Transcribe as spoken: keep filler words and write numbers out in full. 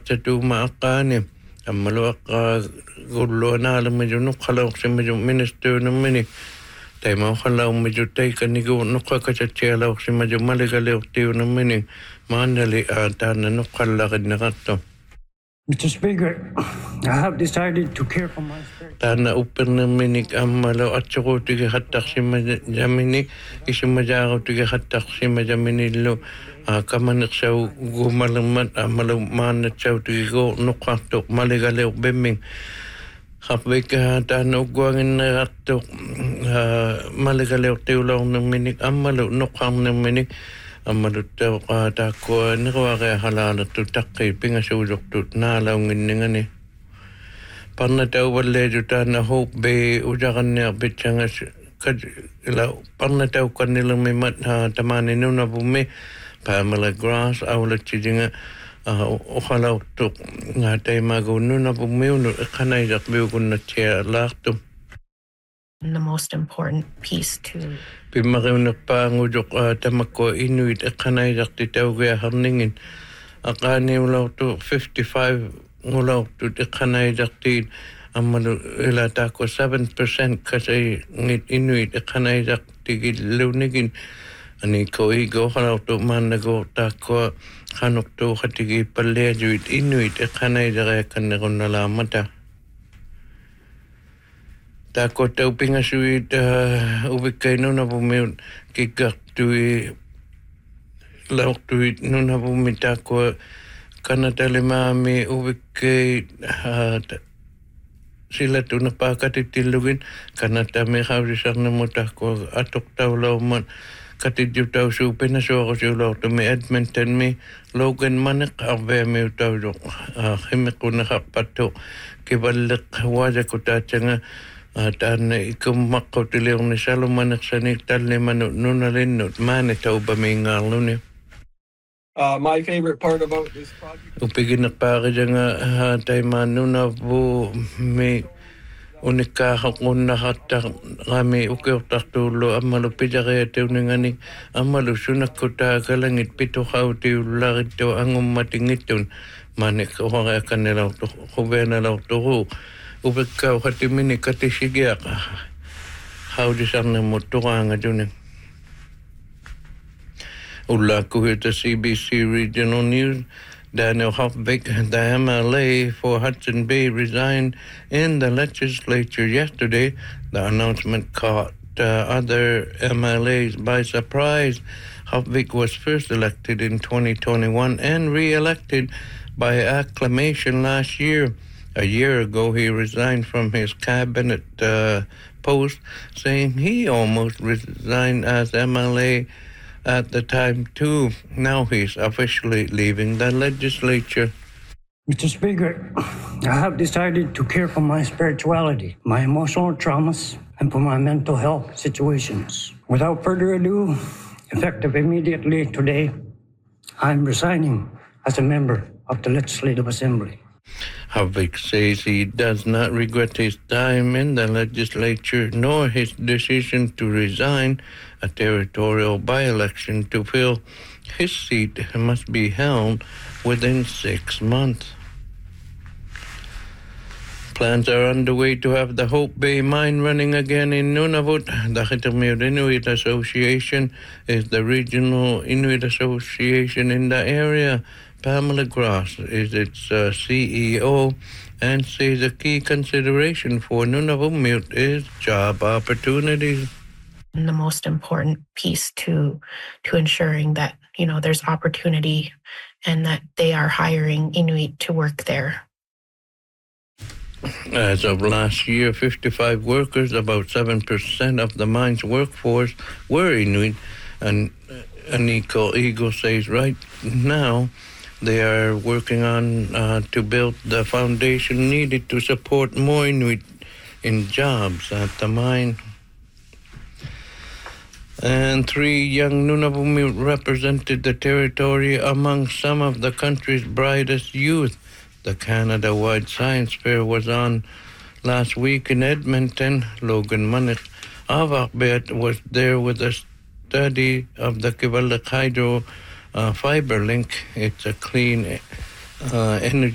تتو ما أقاني أما لو أقا قولوا أنا لما جو نقلا وقسم جو منستو نمني تايما وخلا ومجو تايكا نيقو نقا كتتشيلا وقسم جو مالقا ليوتيو نمني ما أنا لي آتانا نقلا غد نغطو. Mister Speaker, I have decided to care for my spirit. Tana uperna minik amma lo atsugo tige hattaksima jamini isuma jago tige hattaksima jamini lo kamanik sau gumalamat amalo manat sau tige go nukakto maligale beming hapweka tana ugwangin nagatto maligale teulong ng minik amma lo nukang ng minik Amaluta kata ko ni ko kaya halala tu takay pingasudok tu nalawngin ngani parna taw wala juta na hope be ujakan niya bitchanga kad ila parna taw kanila may mat ha tamani no na bumi Pamela Grass awla chidinga okhala tu ngatay mago no na bumi no kanay jak be kun na chia lakto. The most important piece to Pimarin pa ngudok tamako Inuit kanay jak titawga harningin akani ulaw to fifty-five ulaw to kanay jak tit amalu ilata ko seven percent kasi ngit Inuit kanay jak tigil lunigin ani ko igo halaw to man nago ta ko kanok to katigi palejuit Inuit kanay jak kanakon nalamata ta ko tau pinga suit ubikay no na bumiyot kikak tui lauk tui no na bumita ko kanatali mami ubikay sila tu na pakatitilugin kanata may kaurisak na mo ta ko atok tau lau man katidyo tau supe na so ako siulaw to may Edmonton may Logan manik abe may tau dok himiko na kapato kibalik wada ko tatya Tana ikum mako tiliong ni Salomon sanik tali manut nunalinut mane tau bamingalune. Uh, my favorite part about this project. Upigin na pare nga tay manuna bu me unika hakun na hatta kami ukiw taktulo amalu pijare te uningani amalu sunak kota kalangit pito kauti ularito angum matingitun mane ko nga kanela to kubena la to ubekau hati mini kati sigiak how disang na motoranga dun ula ko hita C B C Regional News Daniel Hofbeck, the M L A for Hudson Bay, resigned in the legislature yesterday. The announcement caught uh, other M L As by surprise. Hofbeck was first elected in twenty twenty-one and re-elected by acclamation last year. A year ago, he resigned from his cabinet uh, post, saying he almost resigned as M L A at the time, too. Now he's officially leaving the legislature. Mister Speaker, I have decided to care for my spirituality, my emotional traumas, and for my mental health situations. Without further ado, effective immediately today, I'm resigning as a member of the Legislative Assembly. Hofbeck says he does not regret his time in the legislature nor his decision to resign. A territorial by-election to fill his seat must be held within six months. Plans are underway to have the Hope Bay mine running again in Nunavut. The Kitamir Inuit Association is the regional Inuit association in the area. Pamela Grass is its uh, C E O and says a key consideration for Nunavut is job opportunities. the most important piece to to ensuring that, you know, there's opportunity and that they are hiring Inuit to work there. As of last year, fifty-five workers, about seven percent of the mine's workforce, were Inuit. And Aniko Eagle says right now they are working on uh, to build the foundation needed to support more Inuit in jobs at the mine. And three young Nunavut represented the territory among some of the country's brightest youth. The Canada-wide science fair was on last week in Edmonton. Logan Manik Avakbet was there with a study of the Kivalliq Hydro uh, fiber link. It's a clean uh, energy